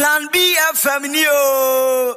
Plan B FM Yo.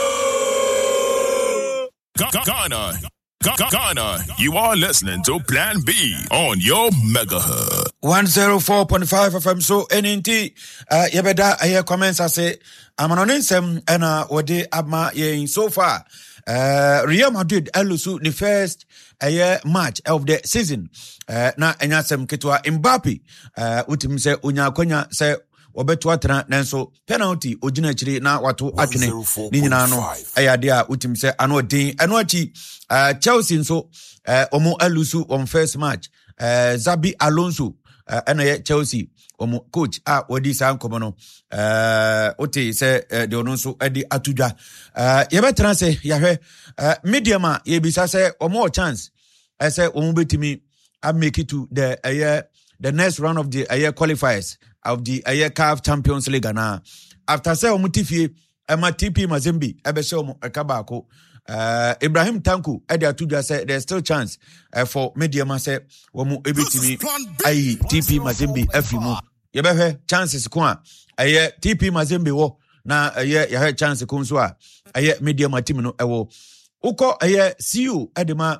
Ghana, you are listening to Plan B on your megahertz. 104.5 FM. So, NNT, yebeda, aye comments, I say, I'm on insem, and wade abma ye so far. Real Madrid, elusu, the first match of the season. Na, enyasem kitwa Mbappe, utim se, unya konya se, obetu atena nanso penalty ogina chiri na watu atwene ni nyina no ayade a utim se ano din ano achi Chelsea nso omo alusu on first match Xabi Alonso ana Chelsea omo coach a wodi san komo no oti se de ono nso edi atudwa ye betena se yahwe medium a ye bisa se omo chance say omo betimi make it to the next round of the qualifiers of the CAF Champions League na after say omutifie ema TP Mazembe ebese omu ekabako Ibrahim Tanku ede atudwa say there's still chance for medium say omu ebitimi ayi TP Mazembe afimu yebehwe chances kwa TP Mazembe wo na yahwe chance ko nso a medium team no ewo uko CU edema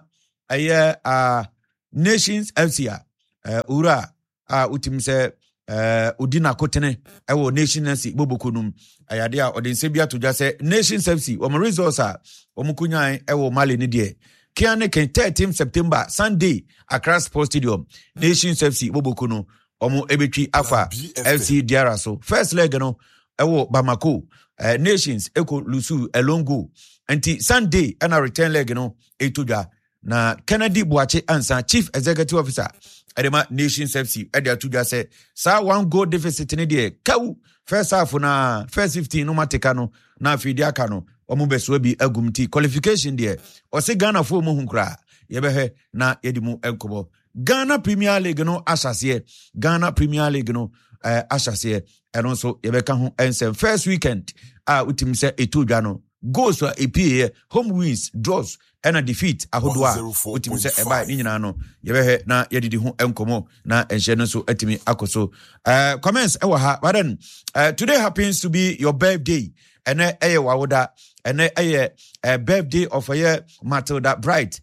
Nations FC ura utimse udina kotene ewo Nations FC bobokunum ayade a odense bia to just say Nations FC o results a omukunyan ewo Mali ni de kiane ken 13 September Sunday Accra Sports Stadium Nations FC bobokunu omu ebetwi afa FC Diara so first leg no ewo Bamako Nations eko lusu elongo anti Sunday and a return leg no etudwa na Kennedy Boache Ansa Chief Executive Officer Edema Nations FC Edia Tuja say sa one goal deficit in the kawu first half na first 15 no mateka no na afidi aka no omo beso bi agumti qualification there o se Ghana fo mo hunkra yebehe na yedimu enkobo Ghana Premier League no asase Ghana Premier League no asase and also yebeka ho ensem first weekend utim se etudwa no goals to APA home wins draws and a defeat ahodwa utim se eba ni nyina no yebehe na yedidi ho enkomo na enhye no so atimi akoso comments ewa ha but then today happens to be your birthday and wawoda and birthday of Matilda Bright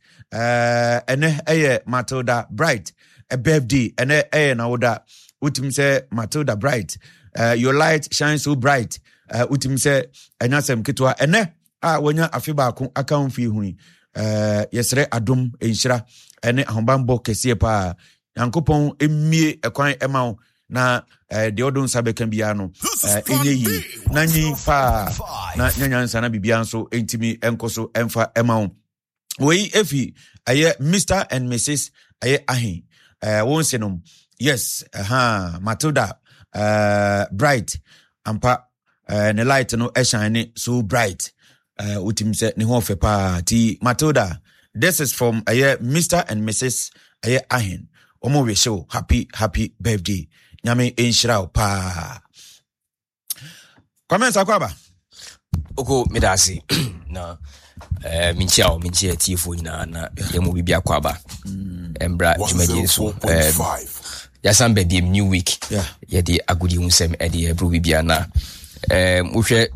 and Matilda Bright a birthday and na woda utim se Matilda Bright your light shines so bright utim se enyasem kitwa ene wonya afiba ko account fi hu yesre adom enhira ene ahombambo kese pa yankopon emie ekwan emawo na de odon sabekan bia no enye yi na nyi pa na nyanyansa na bibia nso entimi enkoso emfa emawo we efi Mr and Mrs ahin wonsenom yes Matilda Bright ampa ne light no shine so bright utim se ne ho fe pa ti Matilda. This is from Mr and Mrs ahin omo we show happy birthday nyame enhira pa comments akwaba oko medasi na minchia tifo na yemu bibia akwaba embra jumaje so yasam baby new week yedi agudi unsem edi ebru bibia na uhwe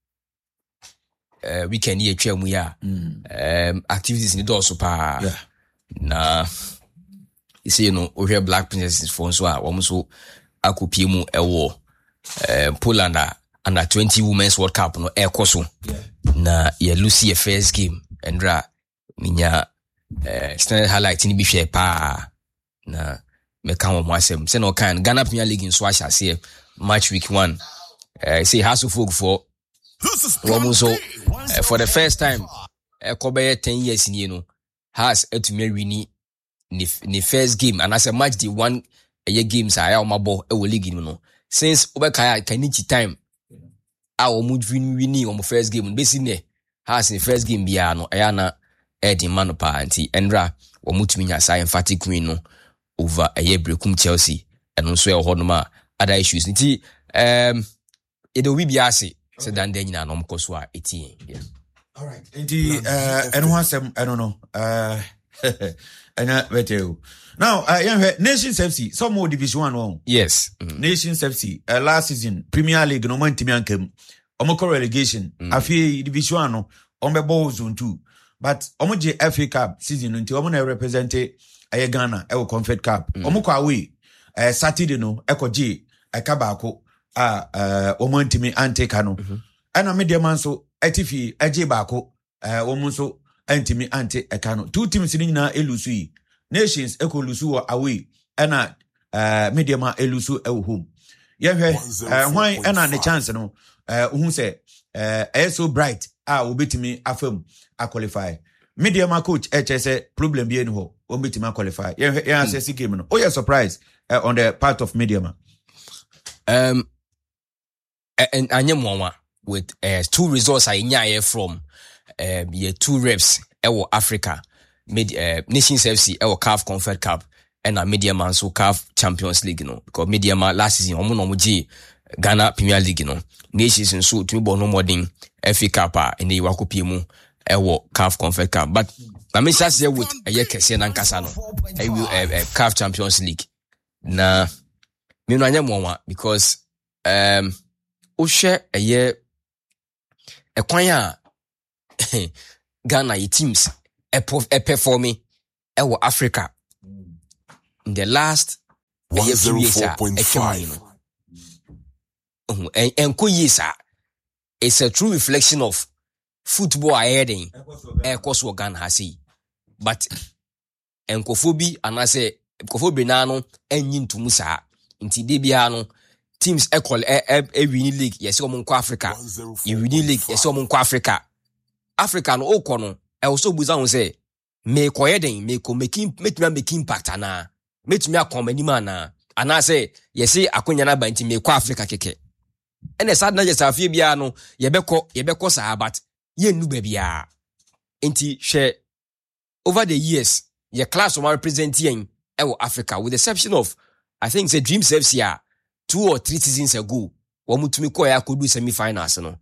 weekend ye twemu ya activities ni do so pa na isi no uhwe Black Princesses for so a wo so akopie mu ewo Poland under 20 Women's World Cup no ekoso na ye Lucy ye first game endra minya standard highlight ni bi hwe pa na meka ho mwasem se no kan Ghana Premier League so ahase match week 1 say House of Folk for so for the first time ekobe 10 years ni no has etumi wini ni first game and as a match the one games aya omabo e wo league no since obekaya kanichi time omu wini omu first game besi ne has in first game bia no aya na Eddie Manopa anti Endra omutumi nya sai emphatic win no over Brekum Chelsea and also e ho no ma other issues nti edo wi bia ase se dan den nyina no mkoso a 18 all right nti enwasem I don't know And better. Now, Nations FC, some more Division 1. Yes. Nations FC, last season, Premier League, no man Timiankem, Omoko relegation, Afi Division 1, Ombe Zone 2. But Omoje FA Cup season until Omona represented Ghana, Ewo Confed Cup. Omoko away, Saturday no, Eko J, Ekabako, Omontimi Ante Kano. And a media man so, Etifi, Eje Bako, Omonso, Antimi Ante Ekano. 2 teams in Elusui. Nations Eko Lusu away, and media man Elusu home. Why and the chance no, who say, so bright, will be to me affirm. I qualify. Media my coach HS problem be no omiti ma qualify. Yeah, say game no. Oh, you're surprised on the part of media. And Anyamwa with 2 results I nya from 2 reps Africa Nations FC CAF Confed Cup and a Media Man so CAF Champions League because Media Man last season omo Ghana Premier League Nations so to bo no modern FA Cup and the Wakopie CAF Confed Cup, but I mean just here with a year Kese Nankasa no CAF Champions League. Na me no anyamwa because o share a year e kwan a Ghana teams performing Africa in the last 104.5 and it's a true reflection of football heading course Ghana has see but enkofobi anase enkofobi na no enyin to musa nti de bia no teams win league yes o monko Africa you win league yes o monko Africa no okọ no also buza won say me koyeden me ko make impact ana metumi akomanima na anase yes akonya na ba nti me ko Africa keke ene sad na just afie bia no yebekọ sa but ye nu babia enti share over the years your class of representing Africa with the exception of I think say Dreams FC 2 or 3 seasons ago wamutumi ko ya kodu semi-finals no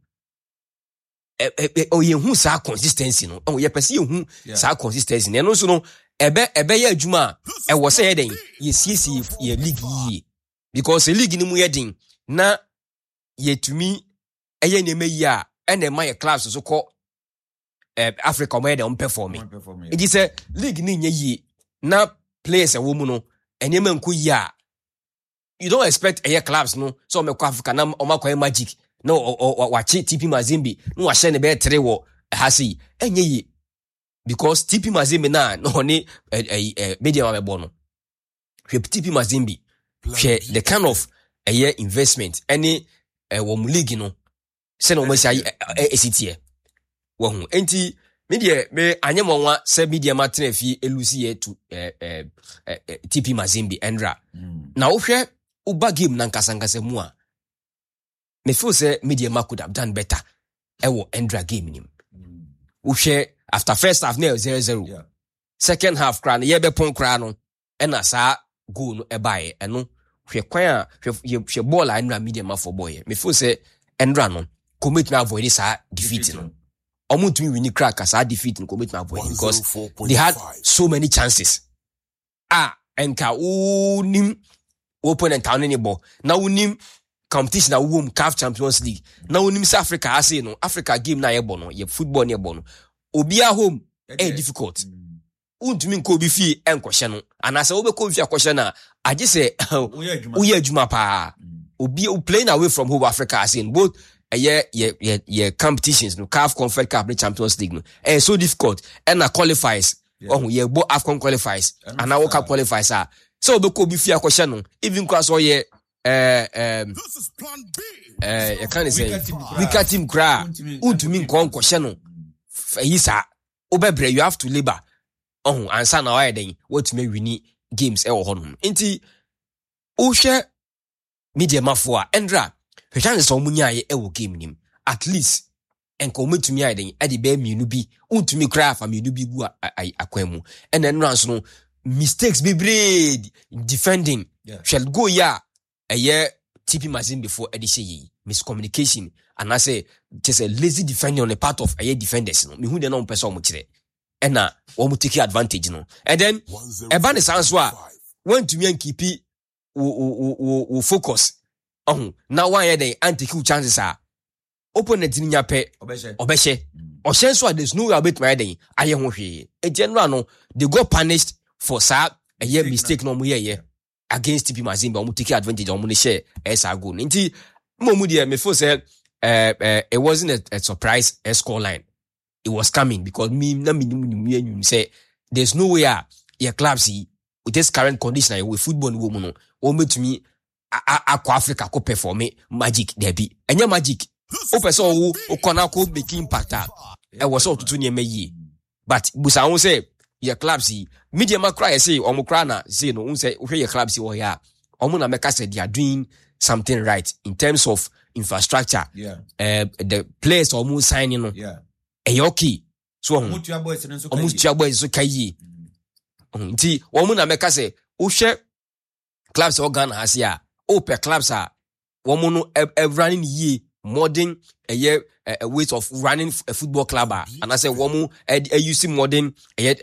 ye hu sa consistency no ye pese ye hu sa consistency no so no ebe ye adwuma wo say ye den ye CC ye league yi because the league ni mu ye den na ye tumi eye ne meyi a ene ma ye class so ko Africa mo ye dey performing it is a league ni nye yi na players wo mu no enye man ko yi a you don't expect a clubs no so me ko Africa na o makoy magic no wachi TP Mazembe no wa share ne be 3 wo hasi enye yi because TP Mazembe na no ni media ma be bo no hwe TP Mazembe hwe the kind of a year investment any wo mu league no se no mo sai esitie wo hu enti media me anyemonwa se media matena fi elusi ye to TP Mazembe endra na wo hwe uba game na nkasa mu a me feel say media could have done better ewo endra game nim wo hwe after first half na 0-0 second half kra na ye be pon kra no na sa goal no ebae eno hwe kwan a hwe ball a endra media for boy me feel say endra no commit na avoid sa defeat no omutumi win crack as a defeat no commit na avoid because they had so many chances enka unim opponent town any ball na unim competition na wom CAF Champions League na unim South Africa ase no Africa game na yebo no ye football na yebo no obi a home difficult untumi nko obi fi enkohye no anase wo be ko fi akọhye na age se uye adwuma pa obi playing away from home Africa ase in both ye competitions no CAF Confed Cup Champions League no so difficult and na qualifies ye bo AFCON qualifies and na World Cup qualifies so be ko bi fi akọhye no even cross o ye this is plan B. You can't say weaker team cry untumi nko nkọhye no yisa obebre you have to labor ansa na why then what me win games ho no enti o hwe media mafo a endra hwetane so munya ye game nim at least enko metumi ai den ade be mienu bi untumi cry fa mienu bi gu akwan mu and then runs no mistakes be breed defending shall go TP Mazembe before edition miscommunication and I say just a lazy defending on the part of defenders no me hu de no person mo kire ɛna wɔn take advantage no and then ɛba ne san so a when to me and keep wo focus now one yɛ den anti-kill chances a opponent ni nya pɛ ɔbɛhyɛ ɔhyɛ so a there's no way about my den ayɛ ho hwee e general no they got punished for sa a mistake no mo yɛ against TP Mazembe omo take advantage omo ne share esa goal nti mo dey me feel say it wasn't a surprise score line. It was coming because me say there's no way your clubs with this current condition with football woman o me to me akwa Africa ko perform magic there be enya magic o person o kona ko make impact e was so to near me but busa won say your clubs media ma cry say omo cry na say no won say your clubs o here omo na make say they are doing something right in terms of infrastructure the players almost signing no okay so omo boys so kai nti omo na make say o hwe clubs organ has ya o per clubs are woman no running ye modern a ways of running a football club and I say woman use modern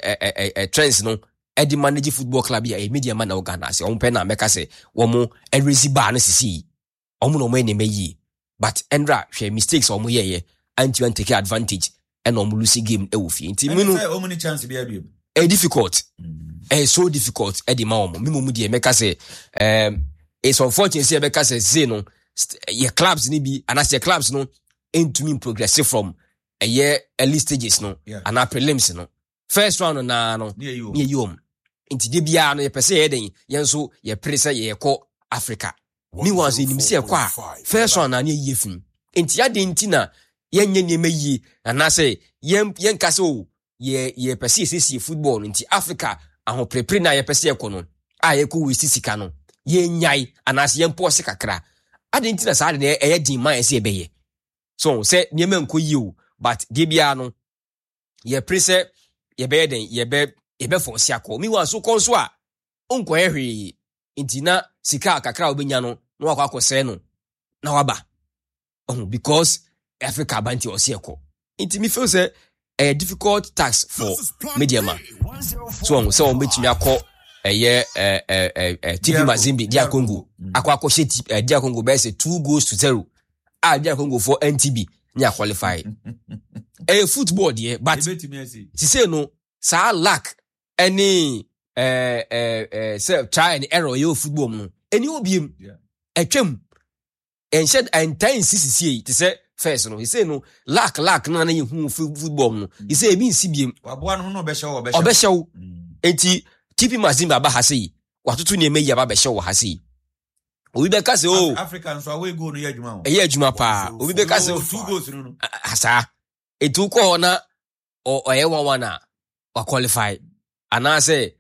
trends no the manage football club a media man organ as on pen na make say woman raise bar na sisi omo no me yi but endra share mistakes omo ye and you take advantage and omo lose game e wo fi nti me no omo ni chance be abiem difficult so difficult e di ma omo me mo dey make say it's unfortunate say make say no your clubs ni bi and as your clubs no into me progressive from a year early stages no and our prelims no first round na no near you into de bia no ye pese ye den yen so ye prese ye ko Africa me wan say nim se kwa first round na ye fin into ya de ntina yen nye me yi and I say yen kase o ye pese se football into Africa ahon prepare na ye pese ye ko no ye ko we sisika no yen nyai and as yen pose kakra ade ntina sa de e din man se ebeye so say niema nko yi o but de bia no ye prese ye be den ye be force akọ mi wan so kon so a onko ehwe ntina sika kakra obenya no na wakọ akọse no na waba because Africa banti ose ekọ nti mi feel say a difficult task for media man so on betimi akọ TP Mazembe dia Congo akọ she dia Congo be say 2-0 dia Congo for NTB ni qualify football there but she say no sa lack any say try and error your football no any obiem atwam and shed entire CCC to say first no he say no lack na na hu football no he say e sibiem waboa no no be hyew enti TP Mazembe aba ha sei watoto ne meyi aba be hyew ha sei obi be ka se o African so away go no ye adwuma o ye adwuma pa obi be ka se 2 goals no asa etu ko na o ye 1-1 wa qualify ana say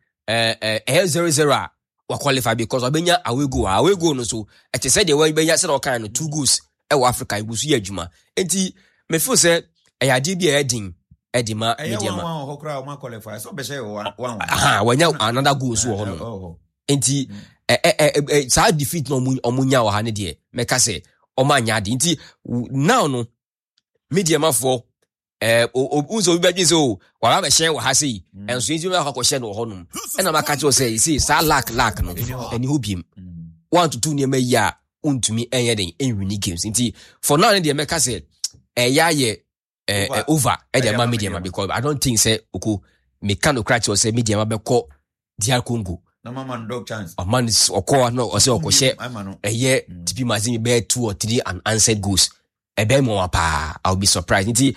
0-0 wa qualify because obenya away go no so e te say de we benya say o kan no 2 goals e wa Africa ibusu ye adwuma enti me feel say e ade bi e din edima media ma ho kra o qualify so be say 1 wanya another goal so ho no enti sa defeat no omunya wa ha ne de meka say o ma nya de nti now no media ma for unso bi badin so wa ba hye wa ha sei enso enti ma akọ hye no ho no e na maka cho say see sa lack no eni hobiem 1-2 ne ma yi a untumi enye den enwini games nti for now ne de meka say ye over the media because I don't think say oko me can crack or say media be call DR Congo na man dog chance a man is oko no or say oko share year TP Mazembe be 2 or 3 unanswered goals e be mo pa I'll be surprised nti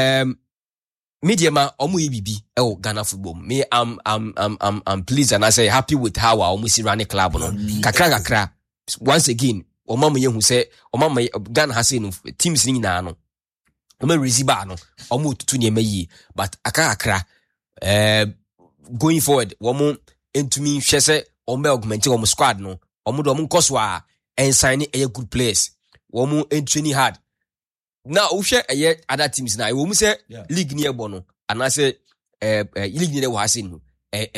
media ma omo yibibi Ghana football me I'm pleased and I say happy with how I almost run a club no kakra once again o mama yehu say o mama Ghana has no teams ni na no Ome resiba no omo tutu ne mayi but akakra going forward womo entumi hwe se omo augment omo squad no omo do omo nkoso a ensign a good players womo entraining hard now uhwe other teams na womo se league ni ebo no ana se league ni wa se no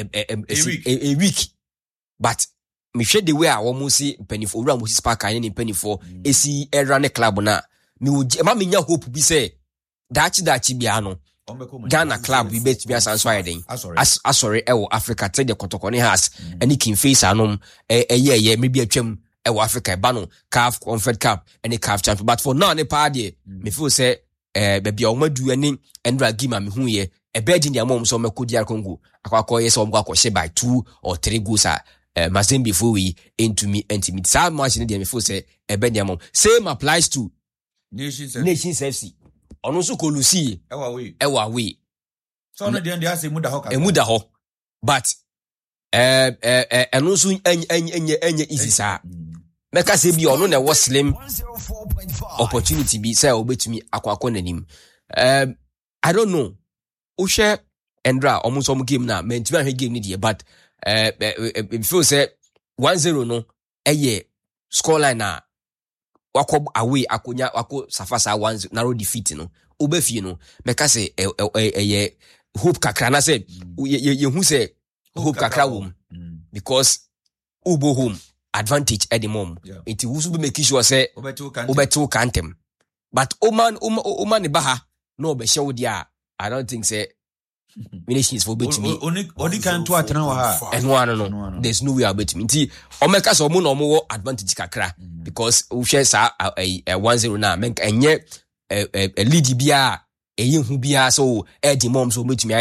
a week but me hwe the way a womo si penifo ura mo si spark ani ni penifo esi era ne club na mi ma menya hope bi say dachi bia no Ghana club we bet me asan so ayden asori ewo Africa te de kotokoni has any king face anom ye maybe atwam ewo Africa ba no CAF Confed Cup any CAF champion but for now ne pa de me feel say baby o madu ani Endra Gima me hu ye e bed in their mom so mekodi Congo akwa yes o mkwa by 2 or 3 goals Mazembe before we into me so much in me feel say e bed their mom same applies to Nations FC ono so kolusi ewa we so no dey say muda ho but eno so enye easy sa meka say bi ono na wo slim opportunity bi say obetumi akwakọ nanim I don't know o share Endra almost some game na mentimi ahwe game ni dey but feel say 1-0 no scoreline na wako away akonya wako safasa 1 narrow defeat no obefie no meka say hope kakra na say ye hu say hope kakra wom because ubo home advantage at the mom it will be make sure say obeto kantem but oman baha no be show dia I don't think say Nations for bet me only can to atena wa ha and no there's no way about me nti o meka so mo no mo advantage kakra because we share sa 1-0 na men enye lead bia hu bia so the mom so bet me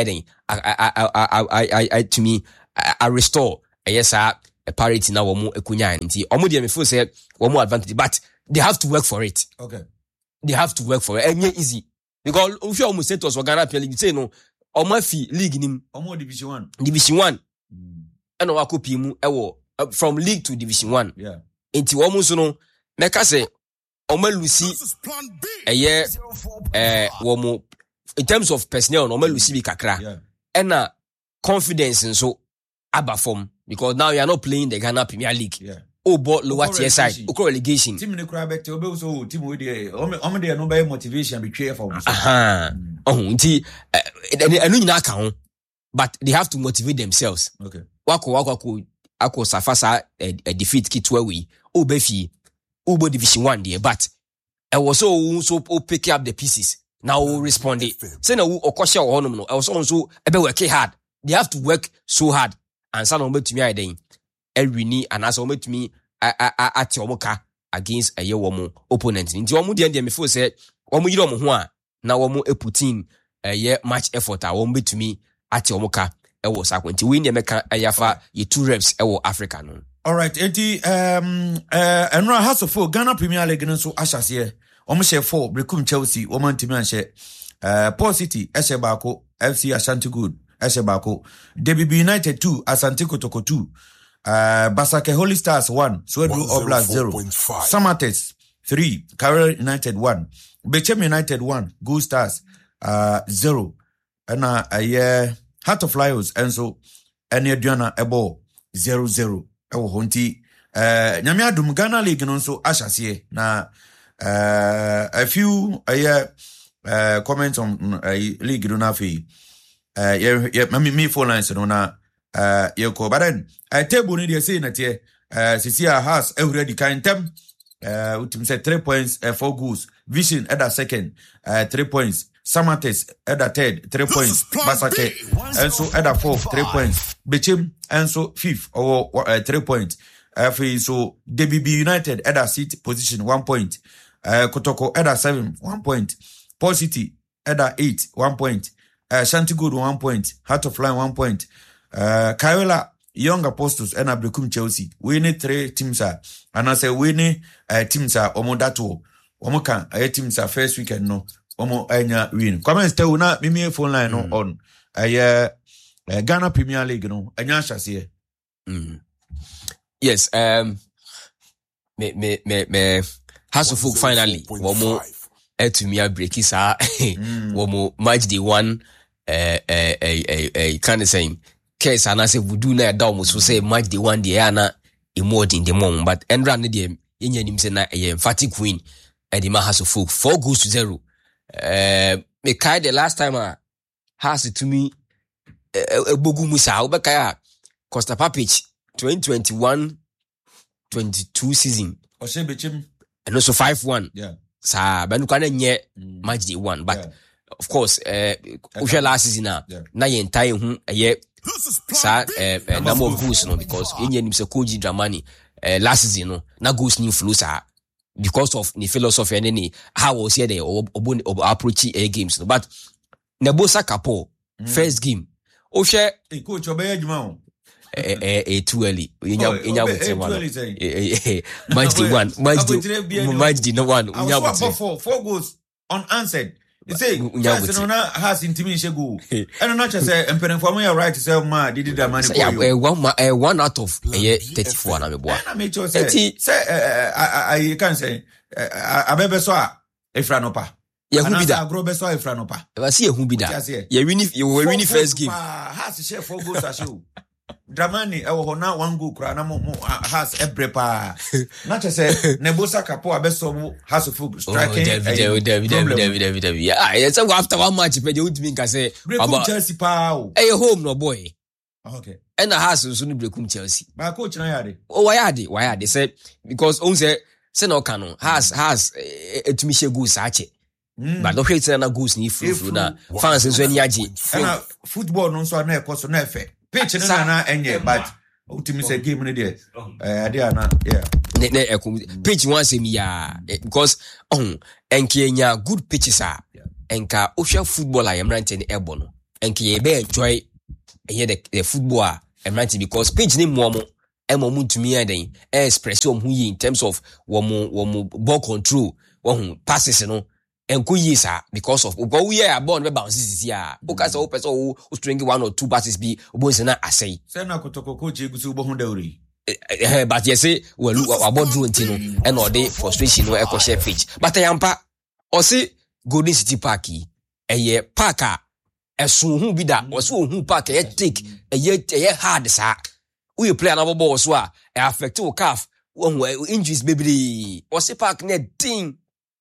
I to me I restore yes a parity na wo mo ekunya nti o mo dey me feel say wo mo advantage but they have to work for it. Okay, they have to work for it enye easy because if you almost set us Ghana Premier League say no Omafi league nim Division 1 eno wakopi mu ewo from league to Division 1 enti wo so no meka say omalusi wo mo in terms of personnel no omalusi bi kakra ena confidence nso aba form because now you are not playing the Ghana Premier League but lower tier side relegation team ne kura bet obe so team we dey o me dey no by motivation be twa for nti enu nyina ka ho but they have to motivate themselves. Okay, wako safasa a defeat kitwa we obefi ubo Division 1 there but I was so pick up the pieces now respond it say na okosha wo honom no I was also ebe work hard they have to work so hard and say no betumi ayden ewini and as betumi ati omoka against a yewomo opponent nti omo de me feel say omo yire omo ho a na omo eputin match effort a omo betumi ati omoka ewo sakwanti we ne meka ayafa ye 2 reps ewo Africa no. All right, eti Enra has of Ghana Premier League nso ahyase omo share 4 Brekum Chelsea omo ntimi anhye Paul City ehye baako FC Ashanti Good ehye baako DBB United 2 Asante Kotoko 2 Basake Holy Stars 1 Swedru Oblast 0 Samatex 3 Carol United 1 Bechem United 1 Gold Stars 0 and Heart of Lions enso ene aduana ebo 0-0 ewo honti nyame adum Ghana League no nso ahyase na a few comments on league no na fe me phone lines no na yeko but then table ni dey say na tie Sisia has already kind them utim say 3 points 4 goals Vision at the second 3 points Samates at the third 3 points Basake and so at the fourth 3 points Bechem and so fifth or 3 points so DBB United at the sixth position 1 point Kotoko at the 7 1 point Paul City at the 8 1 point Shanti Good 1 point Heart of Lion 1 point Kaiola Young Apostles and Brekum Chelsea we need 3 teams and I say we need teams are omodato omoka teams are first weekend no omo anya win comment tell na me phone line no on Ghana Premier League no anya hyase yes me has folk finally womo etumi break isa womo match day 1 kind of saying case and I say voodoo na da almost so say match day 1 dey na emote in the mom but Endra ne dey yenya nim say na emphatic win at the Mahas of folk 4 goals to 0 me kai the last time has it to me ebogu musa obekaya Costa Papic 2021-22 season Bechem and also 5-1 yeah sa banu kana nye match day 1 but of course last season na ye entire hu sa number of goals no because yenye nim se Koji Dramani last season no na goals ni flow sa because of the philosophy and any how was here the approach games no but Nebosa Kapo first game share coach obey adwuma too early match the one 4 goals unanswered. They say has intimidation goal. And not just say for your right to say ma did the money for you. One out of 34 na me boy. I make sure say I can say abebe so Efra no pa. Ya hu bi da. Agro so Efra no pa. Ba see hu bi da. You win first game. Has share 4 goals as you. Dramani ewo na 1 goal kra na mo has ebrepa. Not just say Nebosa Kapo abeso has of striking. David. Yeah, it's after one match pe dey would mean ka say about Chelsea pa. Home no boy. Okay. And the house so no brekum Chelsea. But coach na yade. Why they say because on say no canon has etumi she goals ache. But no hwete na goals ni free na fans so ani age. And football no so na e koso na efe. Pitch na enye but ultimate say game no there. There na yeah. Pitch one say me ya because enkenya good pitches are enka official footballer am ranting ebo no enke ye be enjoy the football am ranting because pitch ni mo ntumi aden express hu yi in terms of wo ball control wo passes no enko yi sa because of go we are born be bounce sisia o ka say o person o string 1 or 2 passes bi obonse na asay say na kotoko coach egusi bo hu dawri but you say well about draw ntino and all the frustration no e share pitch but yampa o say Golden City Park eye park a esun hu bi da o say hu park e take eye hard sa we play another ball so a affect o calf injuries baby o say park na ding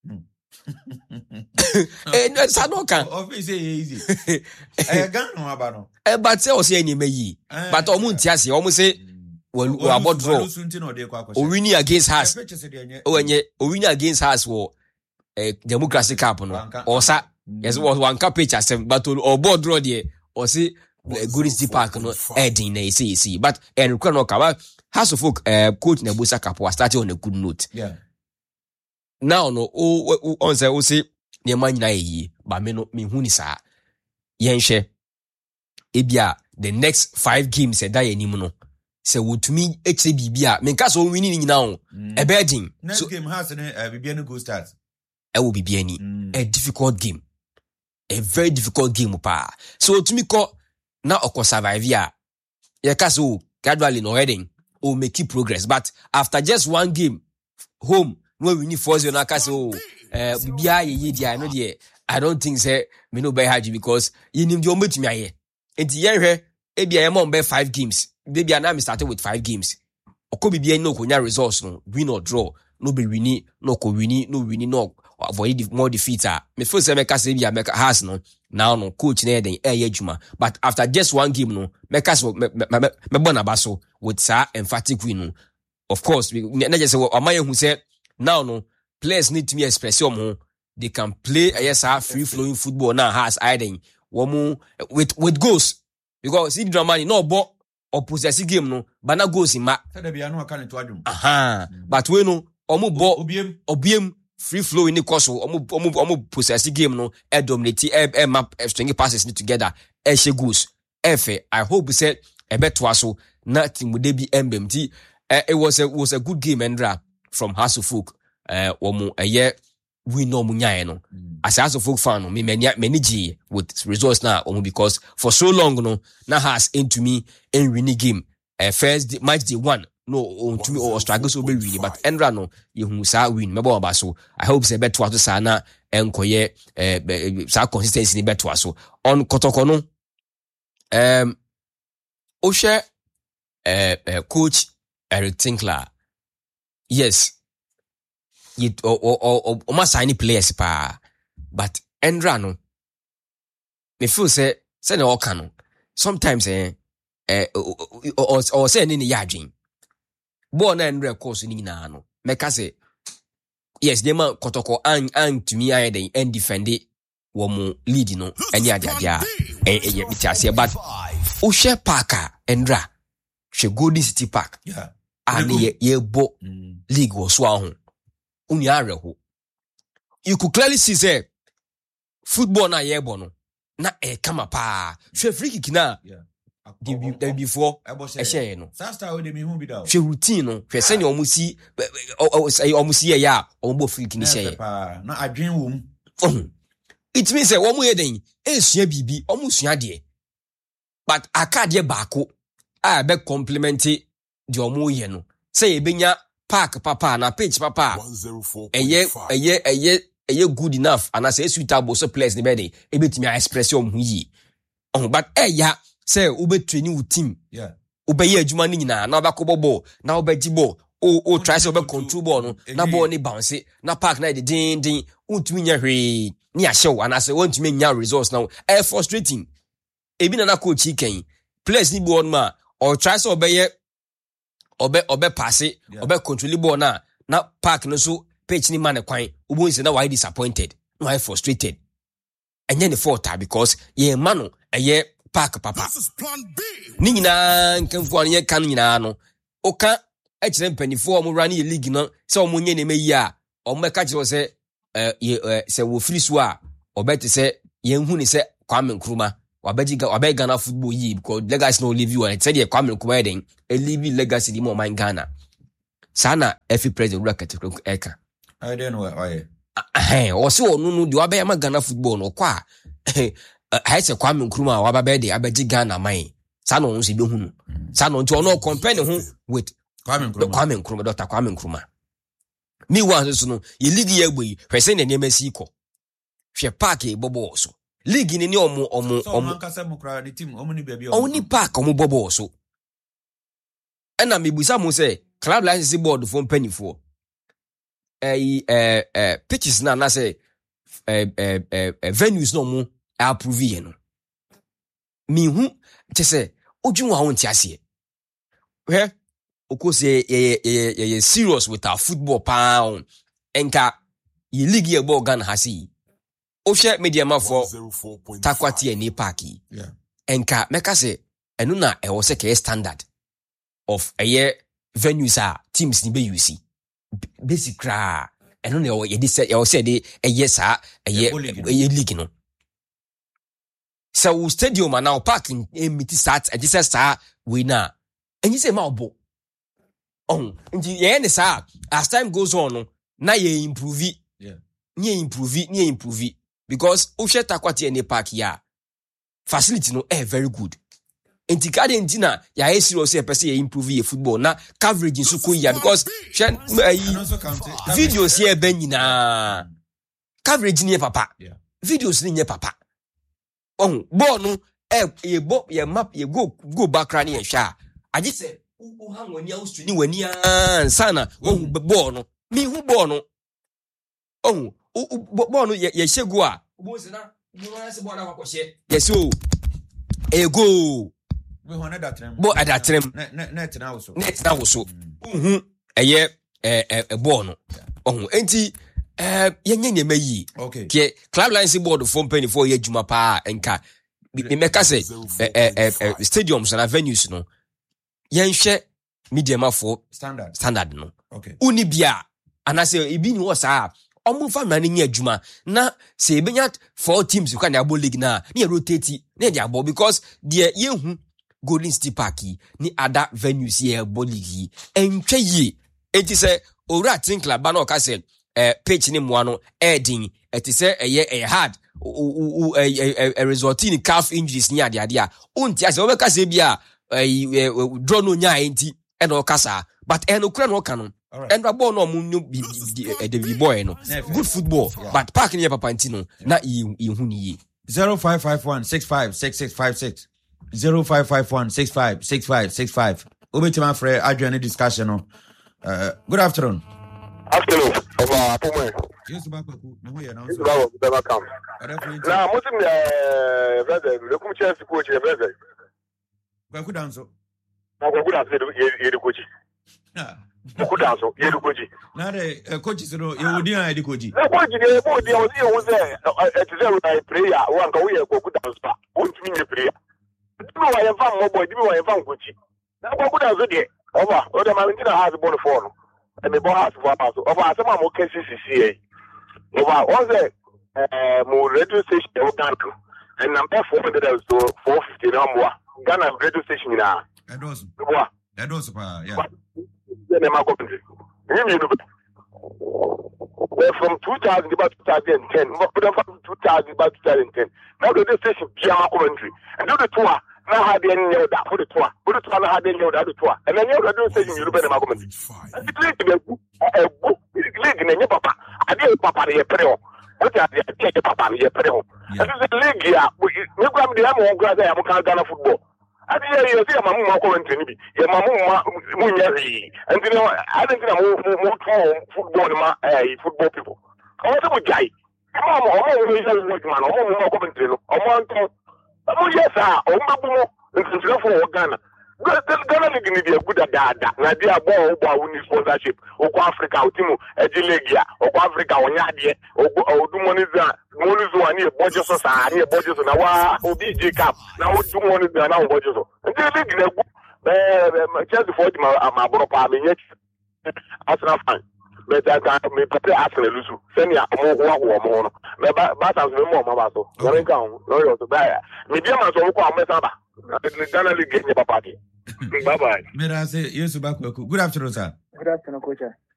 no sanoka office easy gan no aba no but say o say any meyi but o mu ntiase o mu say we about draw o winning against us o winning against us wo Democracy Cup no o sa yes was one cup pitch as but o board draw there o say Golden City Park no heading na see but and require no ka House of Folk coach Nebosa Kapo started on a good note. Yeah. Now no on say o say ne man na yi ba me no me hu ni sa yenhwe ebia the next 5 games e da yanim no say wotumi eche bibia me nka so winning ni nyina o e bedin next game has bibia no go start e wo bibia ni a difficult game, a very difficult game pa so wotumi ko na okọ survive ya ye ka so gradually no heading or make progress but after just 1 game home no we need 4-0 na ka so bibia ye dia no de I don't think say me no be haji because you nim the ometumi aye enti ye hwe ebia ye mom be 5 games bibia na me started with 5 games okọ bibia no konya results no win or draw no be winning no ko winning no avoid more defeat me feel say me ka say bia me has no now no coach na den adwuma but after just 1 game no me ka so me bona baso with sa emphatic win no of course na just say amaye hu say now no players need to be express your they can play free flowing football now has hiding with goals because see Dramani no ball or possess game no but na goals in ma but we no omu ball obiem free flowing ni course omu possess game no e dominate map string passes ni together e she goals efe I hope say e beto aso na team de bi mbmt it was a good game Endra from House of Folk omu we know munyae no as House of Folk fan no me many G with results now omu because for so long no na has into me in winning game first match day 1 no on to me or struggle so be really but Endra no you sa win mebo aba so I hope say beto aso sa na enkoye sa consistency ni beto aso on kotoko no o share coach Eric Tinkler yes or sign players pa but Endra no me feel say no can sometimes or say any yarding born and course ni na no make say yes the man kotoko and to me I dey and defend it womu lead no enya ajaja etiase but uhwe park endra hwe Golden City Park ani ye bo league wo so aho uni areho you could clearly see say football na ye bo no na kama pa hwe free kick na before share no sasta we dey me hu bi da hwe routine no hwe se ne omusi ye ya ombo free kick ni share na adwen wom it means say womu ye den esua bibi omusua de but akade baako a be complement de omu ye no say e benya park papa na pitch papa eye good enough and as a suitable so place ni be dey e betimi express omu yi but ya say ube training with team ube ye adwuma ni nyina na obakọ ball na obaji ball o try say obe control ball no na ball ni bounce na park na din untumi nya hwe ni ahyew anase wontumi nya results now frustrating ebi na coach iken players ni ball ma or try say obe pass obe control ball na park no so pitch ni man kwan obo nse na why disappointed why frustrated enye ne fault because ye mano eye park papa ni nyina nkanfo anye kan nyina no oka ekire mpanifo o mo run ye league no se o mo nye ne meyi a o mo ka kire se se wo free so a obeti se ye hu ni se Kwame Nkrumah wabegi Ghana football yi because legacy no leave you and said ye Kwame Nkrumah den e leave legacy di mo man Ghana sana every president rocket eka I don't know why o se onu no di wabegi ma Ghana football no kwa I say Kwame Nkrumah wababedi abegi Ghana man sana onu se be hu sana onti ono compare ne hu with Kwame Nkrumah Dr. Kwame Nkrumah mi wan so no ye league ye gbo yi hwese ne nemasi ko hwe park e bobo so league ni omo kasa mukra ni team omo ni bia bia oni park omo bobo so ena mebusa mo say club license board for mpanifo pitches na say venues no mo approve ye no mi hu te say odwun wa won ti ase he okose ye serious with our football pound enka ye league ye ball Ghana hasi o hwe media ma for takwati ani parki enka meka se enu na e wo se ke standard of venues a teams ni be use basic kra enu na ye say ye wo se de sa league no so stadium and now parking emiti start e say sa we na enyi say ma obo nti ye ne sa as time goes on na ye improve nye improve because ohwe takwati ene park ya facility no very good enti kade nti na ya serious e pese ye improve ye football na coverage nso ko ya because videos here ben nyina coverage ni papa videos ni nye papa ball no ye map ye go background ye hwa agi se o hang wani austre ni wani sana ball no mi hu ball no ball no ye shegu a obo se na no se ball na kwakoshe yes o go we hona da trem ball ada trem net na wo so ball no enti yenye ne mayi ke club license board for penny for ye juma pa enka me meka se stadiums and venues no yenhwe medium for standard no uni bia anase ebi ni wo sa omo fa mani nya adwuma na se ebenya 4 teams you can abo league na rotate na dey abo because the yehu Golden City Park ni other venues here abo league entwe yi enti se owura tin club ba na o ka se pitch ni mo ano edin eti se hard a result in calf injuries ni ade a unti ase obeka se bia draw no nya enti e no kasa but no kura no kanu and the ball no munyo the boy no good football but park ni papa ntino na hu ni 0551656656 0551656565 obetima frere adwane discussion no good afternoon Apome. Yes, Babaku. No, you know. Never come. Now, Muslim, brother, the coach coach, brother. Go down so. Now, go down to the coach. Okuda so ye koji. Na de coach no ye wodi an de koji. Na koji de bo de o se o se e te say prayer wan ka we ye okuda so pa. O ntumi nye prayer. Dibi wa ye fa mo boy, dibi wa ye fa koji. Na okuda so de. Oba, o de ma ntina has born for no. E me bo has for pass. Oba asema mo KCCC e. Oba, o se mo radio station o Ghana. And number 400 to 450 number. Ghana radio station na. That was pa, yeah. From 2000 about 2010, from 2000 about 2010. Now the station Piama commentary. And do the tour. Now had any know that for the tour. For the tour, now had any know that the tour. And then you radio station you better commentary. And the league in your papa. I did papa the prayer. What are the papa the prayer? And the league here. You grab the ammo grass. I'm Ghana football. I didn't hear my mom commentary. Your mamma, Munyari. And you know, I didn't know football, football people. I was a guy. Mama, workman, or commentary, or one talk. Oh, yes, sir. Oh, my boy, for Ghana. Ghana League need a good dada. Nadia Bo, winning sponsorship. Oko Africa, Utimu, Ejilegia, Oko Africa, Onyadie, Oko Dumoniza, Monizo, and your budgets, and your budgets, and our OBJ Cup. Now, do Moniza, and our budgets. And the league, just before my brother, I mean, yes, Arsenal fan. But I can't make a Arsenal lose. Send ya more. But as we more, Mamaso. Don't count, no, to buy. Maybe I'm so called Messaba. Ghana League, party. Bye bye. May I say, yes, good afternoon, sir. Good afternoon, coach.